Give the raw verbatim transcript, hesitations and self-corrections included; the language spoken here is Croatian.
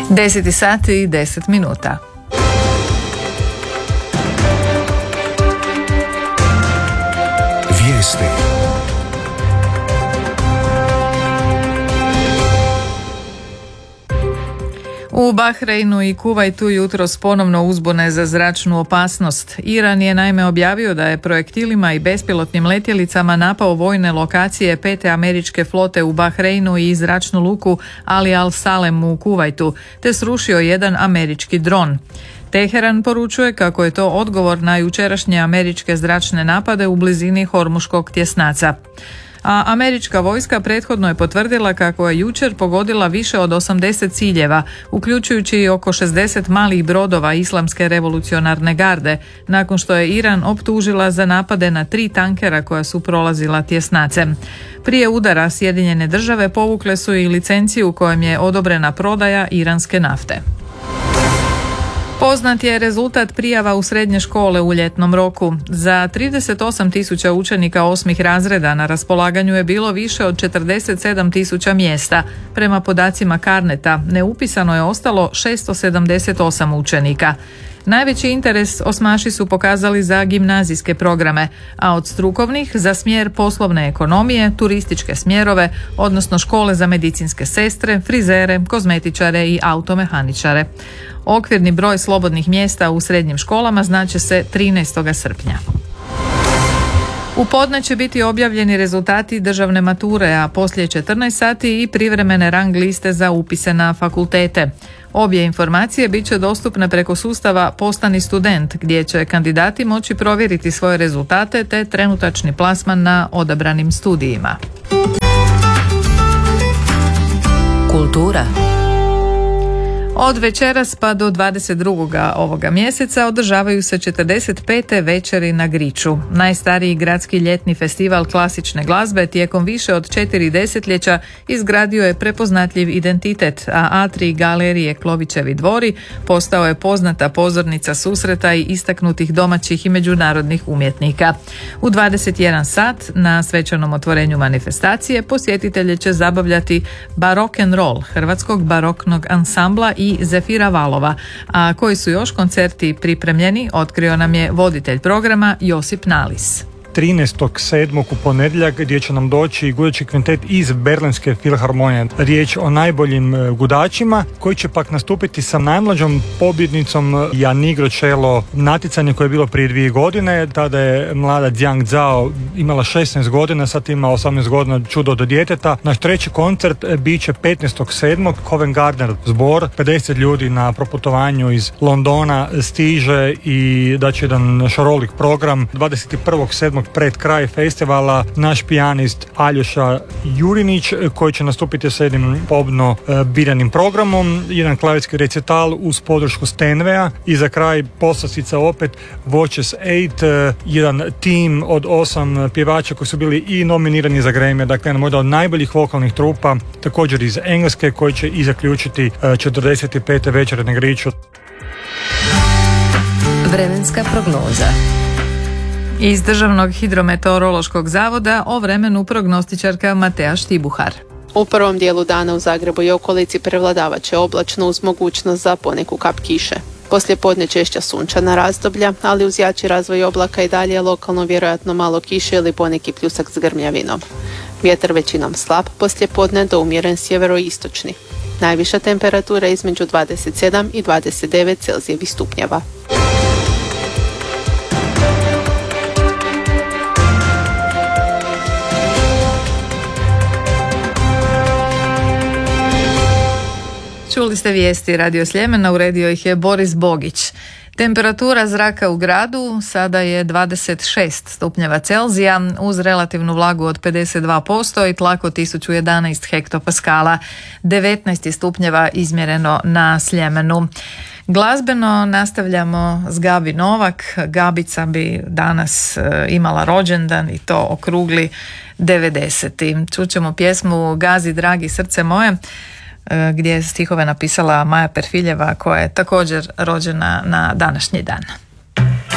deset sati i deset minuta. Vijesti. U Bahreinu i Kuvajtu jutros ponovno uzbune za zračnu opasnost. Iran je naime objavio da je projektilima i bespilotnim letjelicama napao vojne lokacije pete američke flote u Bahreinu i zračnu luku Ali Al Salem u Kuvajtu, te srušio jedan američki dron. Teheran poručuje kako je to odgovor na jučerašnje američke zračne napade u blizini Hormuškog tjesnaca. A američka vojska prethodno je potvrdila kako je jučer pogodila više od osamdeset ciljeva, uključujući i oko šezdeset malih brodova Islamske revolucionarne garde, nakon što je Iran optužila za napade na tri tankera koja su prolazila tjesnacem. Prije udara Sjedinjene države povukle su i licenciju kojom je odobrena prodaja iranske nafte. Poznat je rezultat prijava u srednje škole u ljetnom roku. Za trideset osam tisuća učenika osmih razreda na raspolaganju je bilo više od četrdeset sedam tisuća mjesta. Prema podacima Carneta, neupisano je ostalo šesto sedamdeset osam učenika. Najveći interes osmaši su pokazali za gimnazijske programe, a od strukovnih za smjer poslovne ekonomije, turističke smjerove, odnosno škole za medicinske sestre, frizere, kozmetičare i automehaničare. Okvirni broj slobodnih mjesta u srednjim školama znače se trinaestog srpnja. U podne će biti objavljeni rezultati državne mature, a poslije četrnaest sati i privremene rang liste za upise na fakultete. Obje informacije bit će dostupne preko sustava Postani student, gdje će kandidati moći provjeriti svoje rezultate te trenutačni plasman na odabranim studijima. Kultura. Od večeras pa do dvadeset drugog ovoga mjeseca održavaju se četrdeset pete večeri na Griču. Najstariji gradski ljetni festival klasične glazbe tijekom više od četiri desetljeća izgradio je prepoznatljiv identitet, a atrij galerije Klovićevi dvori postao je poznata pozornica susreta i istaknutih domaćih i međunarodnih umjetnika. U dvadeset jedan sat na svečanom otvorenju manifestacije posjetitelje će zabavljati Barok and Roll hrvatskog baroknog ansambla i Zefira Valova, a koji su još koncerti pripremljeni, otkrio nam je voditelj programa Josip Nalis. trinaestog sedmog u ponedjeljak gdje će nam doći gudački kvintet iz Berlinske filharmonije. Riječ o najboljim gudačima koji će pak nastupiti sa najmlađom pobjednicom Janigro Čelo, natjecanje koje je bilo prije dvije godine. Tada je mlada Zhang Zhao imala šesnaest godina, sad ima osamnaest godina, čudo do djeteta. Naš treći koncert bit će petnaestog sedmog Covent Garden zbor. pedeset ljudi na proputovanju iz Londona stiže i daće jedan šarolik program. dvadeset prvog sedmog pred kraj festivala naš pijanist Aljoša Jurinić koji će nastupiti s jednim pobno biranim programom, jedan klavirski recital uz podršku Stenveja i za kraj poslastica opet Watches osam, jedan tim od osam pjevača koji su bili i nominirani za Grammy, dakle jedan od najboljih vokalnih trupa, također iz Engleske, koji će i zaključiti četrdeset pete večere na Griču. Vremenska prognoza. Iz Državnog hidrometeorološkog zavoda o vremenu prognostičarka Matea Štibuhar. U prvom dijelu dana u Zagrebu i okolici prevladavat će oblačno uz mogućnost za poneku kap kiše. Poslije podne češća sunčana razdoblja, ali uz jači razvoj oblaka i dalje lokalno vjerojatno malo kiše ili poneki pljusak s grmljavinom. Vjetar većinom slab, poslije podne do umjeren sjeveroistočni. Najviša temperatura između dvadeset sedam i dvadeset devet Celzijevih stupnjeva. Čuli ste vijesti Radio Sljemena, uredio ih je Boris Bogić. Temperatura zraka u gradu sada je dvadeset šest stupnjeva Celzija uz relativnu vlagu od pedeset dva posto i tlak od tisuću jedanaest hektopaskala. devetnaest stupnjeva izmjereno na Sljemenu. Glazbeno nastavljamo s Gabi Novak. Gabica bi danas imala rođendan i to okrugli devedeseti. Čućemo pjesmu Gazi dragi srce moje, gdje je stihove napisala Maja Perfiljeva, koja je također rođena na današnji dan.